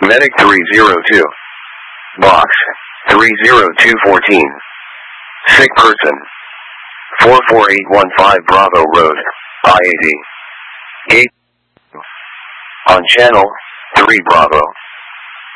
Medic 302. Box 30214. Sick person. 44815 Bravo Road, I-80. Gate. On channel 3 Bravo.